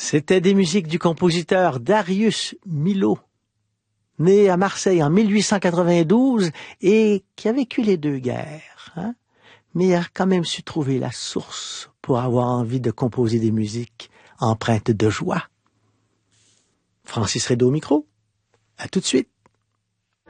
C'était des musiques du compositeur Darius Milhaud, né à Marseille en 1892 et qui a vécu les deux guerres, mais a quand même su trouver la source pour avoir envie de composer des musiques empreintes de joie. Francis Rédau au micro. À tout de suite.